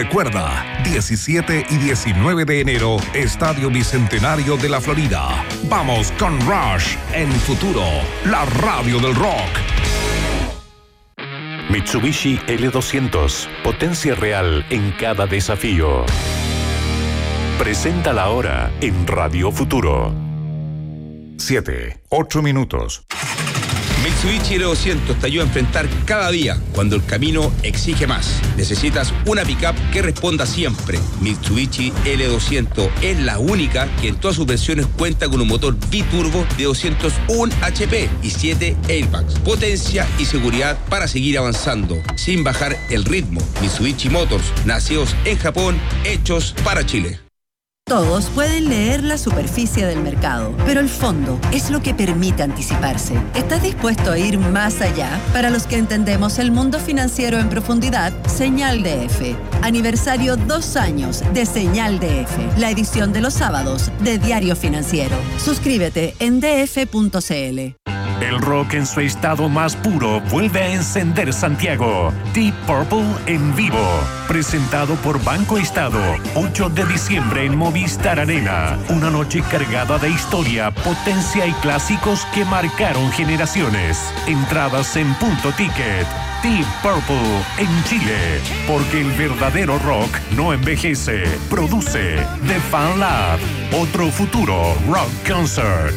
Recuerda, 17 y 19 de enero, Estadio Bicentenario de la Florida. Vamos con Rush en Futuro, la radio del rock. Mitsubishi L200, potencia real en cada desafío. Presenta la hora en Radio Futuro. 7:08 minutos. Mitsubishi L200 te ayuda a enfrentar cada día cuando el camino exige más. Necesitas una pickup que responda siempre. Mitsubishi L200 es la única que en todas sus versiones cuenta con un motor biturbo de 201 HP y 7 airbags. Potencia y seguridad para seguir avanzando sin bajar el ritmo. Mitsubishi Motors, nacidos en Japón, hechos para Chile. Todos pueden leer la superficie del mercado, pero el fondo es lo que permite anticiparse. ¿Estás dispuesto a ir más allá? Para los que entendemos el mundo financiero en profundidad, Señal DF. Aniversario 2 años de Señal DF, la edición de los sábados de Diario Financiero. Suscríbete en df.cl. El rock en su estado más puro vuelve a encender Santiago. Deep Purple en vivo. Presentado por Banco Estado. 8 de diciembre en Movistar Arena. Una noche cargada de historia, potencia y clásicos que marcaron generaciones. Entradas en Punto Ticket. Deep Purple en Chile. Porque el verdadero rock no envejece. Produce The Fan Lab. Otro futuro rock concert.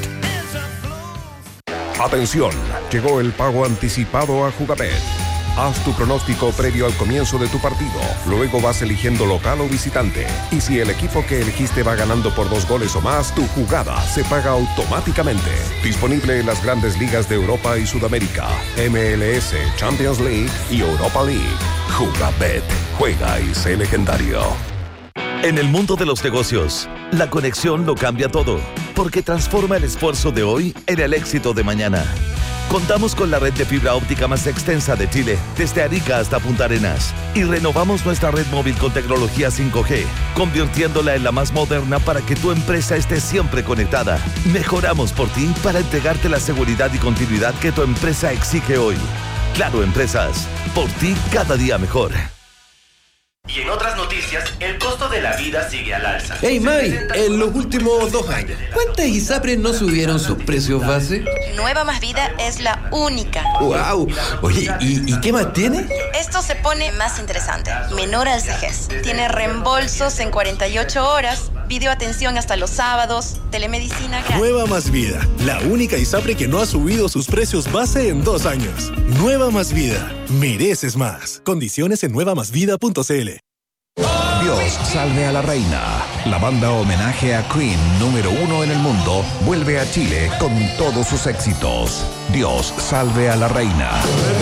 Atención, llegó el pago anticipado a Jugabet. Haz tu pronóstico previo al comienzo de tu partido. Luego vas eligiendo local o visitante. Y si el equipo que elegiste va ganando por 2 goles o más, tu jugada se paga automáticamente. Disponible en las grandes ligas de Europa y Sudamérica, MLS, Champions League y Europa League. Jugabet. Juega y sé legendario. En el mundo de los negocios, la conexión lo cambia todo, porque transforma el esfuerzo de hoy en el éxito de mañana. Contamos con la red de fibra óptica más extensa de Chile, desde Arica hasta Punta Arenas, y renovamos nuestra red móvil con tecnología 5G, convirtiéndola en la más moderna para que tu empresa esté siempre conectada. Mejoramos por ti para entregarte la seguridad y continuidad que tu empresa exige hoy. Claro Empresas, por ti cada día mejor. Y en otras noticias, el costo de la vida sigue al alza. Hey May, en los últimos 2 años, ¿cuántas ISAPRES no subieron sus precios base? Nueva Más Vida es la única. ¡Wow! Oye, ¿y qué más tiene? Esto se pone más interesante. Menor al CEGES. Tiene reembolsos en 48 horas, videoatención hasta los sábados, telemedicina gratis. Nueva Más Vida, la única ISAPRE que no ha subido sus precios base en 2 años. Nueva Más Vida, mereces más. Condiciones en nuevamásvida.cl. Dios salve a la reina. La banda homenaje a Queen número 1 en el mundo vuelve a Chile con todos sus éxitos. Dios salve a la reina.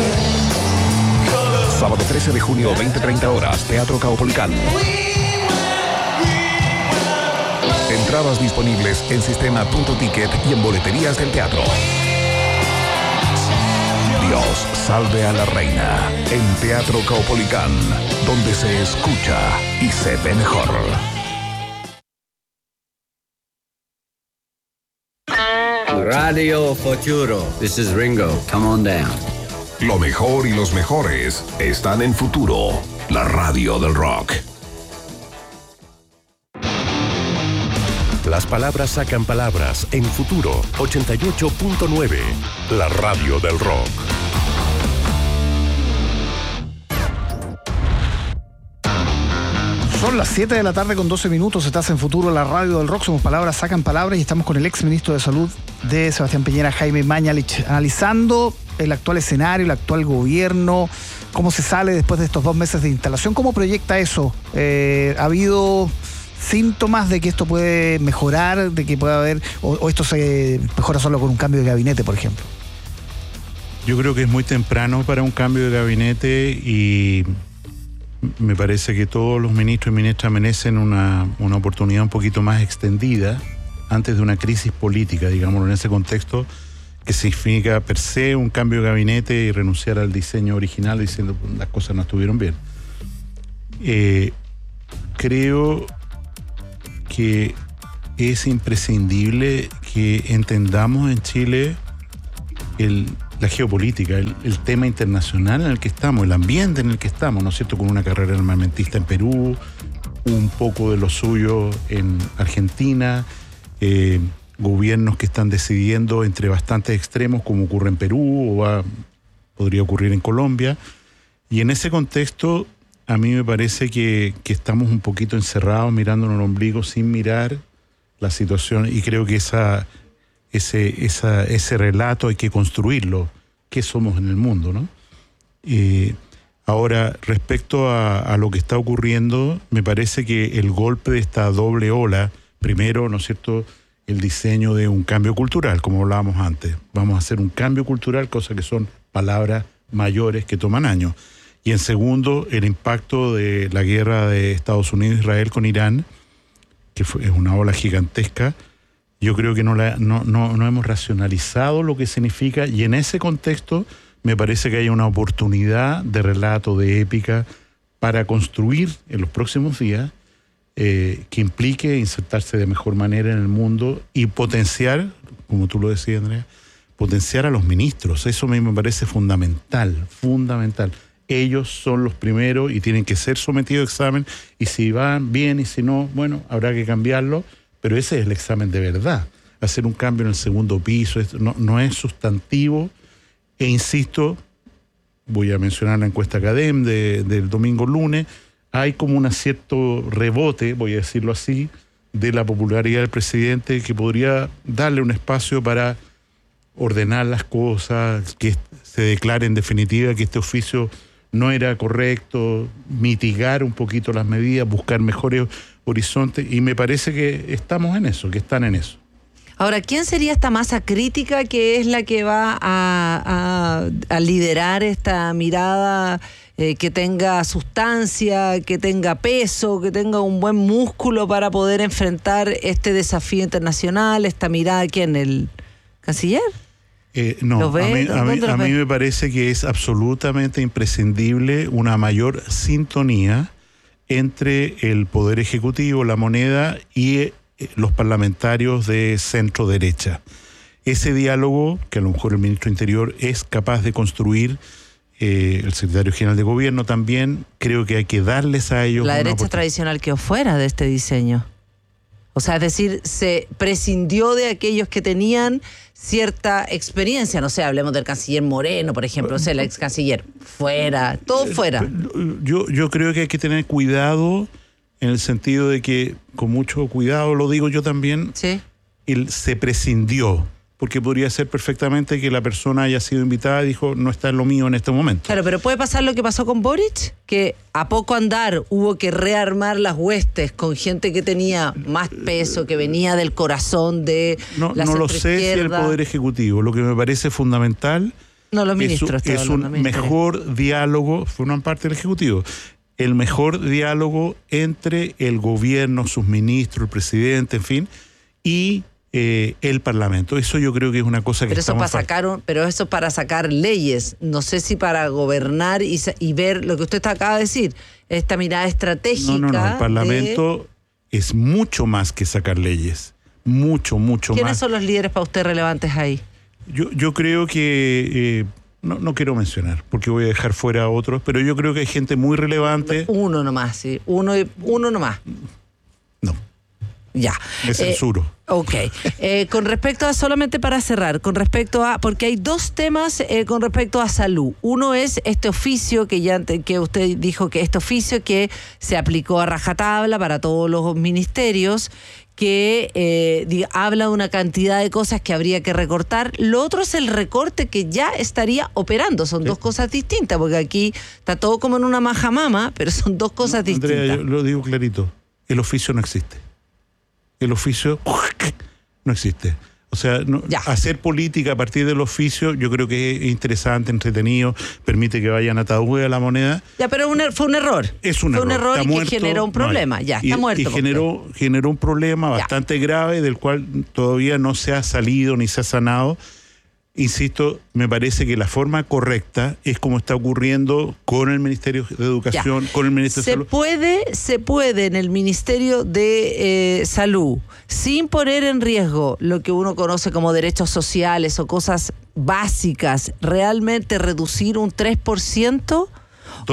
Sábado 13 de junio, 20:30 horas, Teatro Caupolicán. Entradas disponibles en sistema Punto Ticket y en boleterías del teatro. Dios salve a la reina en Teatro Caupolicán, donde se escucha y se ve mejor. Radio Futuro. This is Ringo. Come on down. Lo mejor y los mejores están en Futuro, la radio del rock. Las palabras sacan palabras en Futuro 88.9, la radio del rock. Son las 7 de la tarde con 12 minutos, estás en Futuro, la radio del rock, somos palabras, sacan palabras y estamos con el ex ministro de Salud de Sebastián Piñera, Jaime Mañalich, analizando el actual escenario, el actual gobierno, cómo se sale después de estos 2 meses de instalación, cómo proyecta eso. ¿Ha habido síntomas de que esto puede mejorar, de que puede haber, o esto se mejora solo con un cambio de gabinete, por ejemplo? Yo creo que es muy temprano para un cambio de gabinete y me parece que todos los ministros y ministras merecen una oportunidad un poquito más extendida antes de una crisis política, digámoslo, en ese contexto que significa per se un cambio de gabinete y renunciar al diseño original diciendo que las cosas no estuvieron bien. Creo que es imprescindible que entendamos en Chile el la geopolítica, el tema internacional en el que estamos, el ambiente en el que estamos, ¿no es cierto?, con una carrera armamentista en Perú, un poco de lo suyo en Argentina, gobiernos que están decidiendo entre bastantes extremos, como ocurre en Perú o podría ocurrir en Colombia. Y en ese contexto, a mí me parece que estamos un poquito encerrados mirándonos el ombligo sin mirar la situación, y creo que ese relato hay que construirlo, qué somos en el mundo, ¿no? Ahora, respecto a lo que está ocurriendo, me parece que el golpe de esta doble ola, primero, ¿no es cierto?, el diseño de un cambio cultural, como hablábamos antes. Vamos a hacer un cambio cultural, cosa que son palabras mayores que toman años. Y en segundo, el impacto de la guerra de Estados Unidos e Israel con Irán, que es una ola gigantesca. Yo creo que no hemos racionalizado lo que significa, y en ese contexto me parece que hay una oportunidad de relato, de épica, para construir en los próximos días, que implique insertarse de mejor manera en el mundo y potenciar, como tú lo decías, Andrea, potenciar a los ministros. Eso a mí me parece fundamental. Ellos son los primeros y tienen que ser sometidos a examen, y si van bien y si no, bueno, habrá que cambiarlo, pero ese es el examen de verdad. Hacer un cambio en el segundo piso no es sustantivo, e insisto, voy a mencionar la encuesta CADEM del domingo lunes, hay como un cierto rebote, voy a decirlo así, de la popularidad del presidente, que podría darle un espacio para ordenar las cosas, que se declare en definitiva que este oficio no era correcto, mitigar un poquito las medidas, buscar mejores horizontes, y me parece que estamos en eso, que están en eso. Ahora, ¿quién sería esta masa crítica que es la que va a liderar esta mirada que tenga sustancia, que tenga peso, que tenga un buen músculo para poder enfrentar este desafío internacional, esta mirada? ¿Quién? ¿El canciller? No, a mí me parece que es absolutamente imprescindible una mayor sintonía entre el Poder Ejecutivo, la moneda, y los parlamentarios de centro derecha. Ese diálogo, que a lo mejor el ministro Interior es capaz de construir, el secretario general de Gobierno también, creo que hay que darles a ellos... La derecha tradicional quedó fuera de este diseño. O sea, es decir, se prescindió de aquellos que tenían cierta experiencia. No sé, hablemos del canciller Moreno, por ejemplo, no sé, el ex canciller, fuera, todo fuera. Yo creo que hay que tener cuidado, en el sentido de que, con mucho cuidado, lo digo yo también, ¿sí?, él se prescindió, porque podría ser perfectamente que la persona haya sido invitada y dijo, no está en lo mío en este momento. Claro, pero puede pasar lo que pasó con Boric, que a poco andar hubo que rearmar las huestes con gente que tenía más peso, que venía del corazón de la No lo sé si el Poder Ejecutivo. Lo que me parece fundamental los ministros es un mejor diálogo, forman parte del Ejecutivo, el mejor diálogo entre el gobierno, sus ministros, el presidente, en fin, y el Parlamento. Eso yo creo que es una cosa que pero eso para sacar leyes, no sé si para gobernar y ver lo que usted acaba de decir, esta mirada estratégica. No, el Parlamento es mucho más que sacar leyes, mucho más. ¿Quiénes son los líderes para usted relevantes ahí? Yo creo que no quiero mencionar, porque voy a dejar fuera a otros, pero yo creo que hay gente muy relevante. Uno nomás, sí, uno nomás. No. Ya. Me censuro. Ok. Con respecto a, solamente para cerrar, con respecto a, porque hay dos temas con respecto a salud. Uno es este oficio que usted dijo, que este oficio que se aplicó a rajatabla para todos los ministerios, que habla de una cantidad de cosas que habría que recortar. Lo otro es el recorte que ya estaría operando. Son dos cosas distintas, porque aquí está todo como en una majamama, pero son dos cosas distintas. Andrea, yo lo digo clarito, el oficio no existe. El oficio no existe. O sea, hacer política a partir del oficio yo creo que es interesante, entretenido, permite que vayan ataúdes a la moneda. Ya, pero fue un error. Fue un error y que generó un problema. Está muerto. Y generó un problema bastante grave, del cual todavía no se ha salido ni se ha sanado. insisto, me parece que la forma correcta es como está ocurriendo con el Ministerio de Educación, con el Ministerio de Salud. Se puede en el Ministerio de Salud, sin poner en riesgo lo que uno conoce como derechos sociales o cosas básicas, realmente reducir un 3%. 2,5%.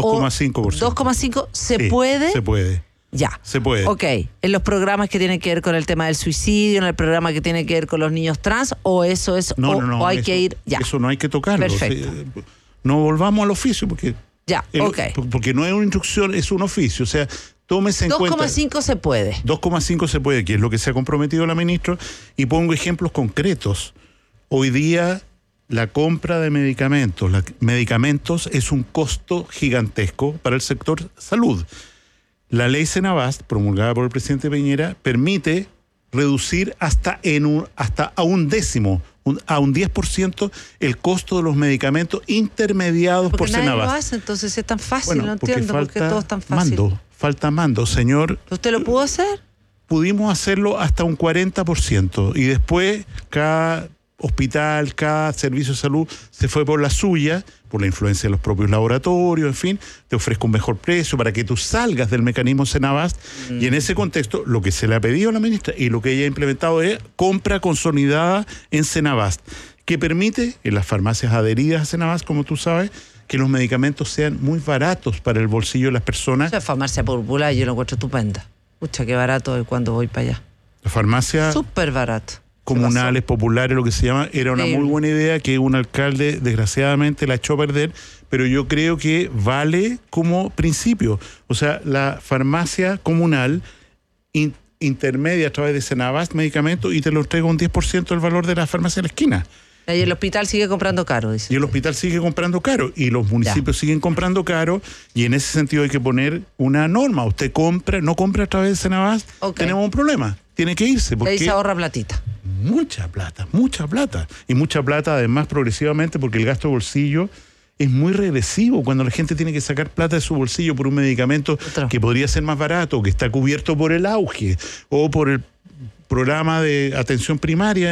2,5%, ¿se puede? Se puede. Ya. Se puede. Ok. ¿En los programas que tienen que ver con el tema del suicidio, en el programa que tiene que ver con los niños trans, o eso es, no, o hay eso, que ir, ya? Eso no hay que tocarlo. Perfecto. No volvamos al oficio porque... Ya, porque no es una instrucción, es un oficio. O sea, tómese en cuenta... 2,5 se puede. 2,5 se puede, que es lo que se ha comprometido la ministra. Y pongo ejemplos concretos. Hoy día la compra de medicamentos es un costo gigantesco para el sector salud. La ley Senabast, promulgada por el presidente Piñera, permite reducir hasta a un décimo, a un 10% el costo de los medicamentos intermediados por Senabast. Porque nadie lo hace, entonces es tan fácil, bueno, no entiendo por qué todo es tan fácil. Falta mando, señor. ¿Usted lo pudo hacer? Pudimos hacerlo hasta un 40% y después cada hospital, cada servicio de salud se fue por la suya, por la influencia de los propios laboratorios, en fin, te ofrezco un mejor precio para que tú salgas del mecanismo Senabast. Y en ese contexto, lo que se le ha pedido a la ministra y lo que ella ha implementado es compra consolidada en Senabast, que permite en las farmacias adheridas a Senabast, como tú sabes, que los medicamentos sean muy baratos para el bolsillo de las personas. Esa farmacia popular yo lo encuentro estupenda. Pucha, qué barato es cuando voy para allá. La farmacia... Súper barato. Comunales, populares, lo que se llama, era una muy buena idea que un alcalde desgraciadamente la echó a perder, pero yo creo que vale como principio. O sea, la farmacia comunal intermedia a través de Senabast medicamentos y te lo entrega un 10% del valor de la farmacia de la esquina. Y el hospital sigue comprando caro, dice. Y el hospital sigue comprando caro y los municipios siguen comprando caro, y en ese sentido hay que poner una norma. Usted no compra a través de Senabast, tenemos un problema. Tiene que irse. Porque ahí se ahorra platita. Mucha plata. Y mucha plata además progresivamente, porque el gasto de bolsillo es muy regresivo cuando la gente tiene que sacar plata de su bolsillo por un medicamento que podría ser más barato, que está cubierto por el auge o por el programa de atención primaria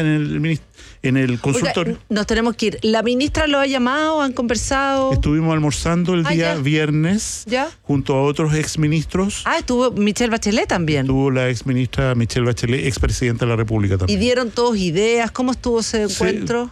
en el consultorio. Oiga, nos tenemos que ir. ¿La ministra lo ha llamado? ¿Han conversado? Estuvimos almorzando el día viernes junto a otros exministros. Estuvo Michelle Bachelet también. Estuvo la exministra Michelle Bachelet, expresidenta de la República también. ¿Y dieron todos ideas? ¿Cómo estuvo ese encuentro?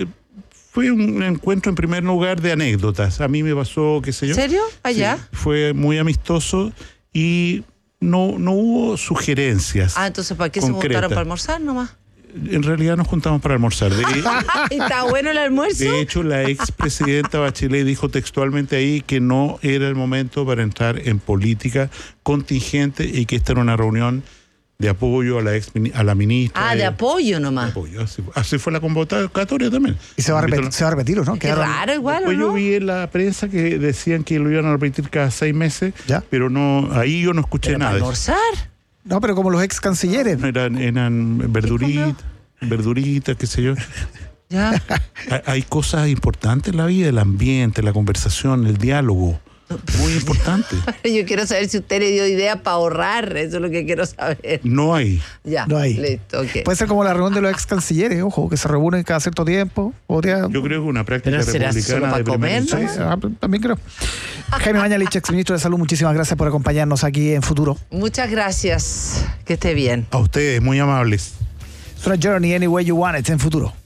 Fue un encuentro en primer lugar de anécdotas. A mí me pasó, qué sé yo. ¿En serio? ¿Allá? Sí, fue muy amistoso y no hubo sugerencias. Entonces, ¿para qué concretas? Se juntaron para almorzar nomás? En realidad nos juntamos para almorzar. ¿Está bueno el almuerzo? De hecho, la expresidenta Bachelet dijo textualmente ahí que no era el momento para entrar en política contingente y que esta era una reunión de apoyo a la ministra. De apoyo nomás. De apoyo, así fue la convocatoria también. Y se va a repetir, ¿no? Qué raro igual, ¿no? Yo vi en la prensa que decían que lo iban a repetir cada 6 meses, pero no, ahí yo no escuché nada. ¿Para almorzar? No, pero como los ex cancilleres. Eran verduritas, qué sé yo. Ya. Hay cosas importantes en la vida, el ambiente, la conversación, el diálogo. Muy importante. Yo quiero saber si usted le dio idea para ahorrar, eso es lo que quiero saber. No hay. Ya, no hay. Listo, okay. Puede ser como la reunión de los ex cancilleres, ojo, que se reúnen cada cierto tiempo. Yo creo que una práctica republicana de comer, sí, también creo. Jaime Mañalich, ex ministro de Salud, muchísimas gracias por acompañarnos aquí en Futuro. Muchas gracias, que esté bien. A ustedes, muy amables. Es una journey any way you want it en Futuro.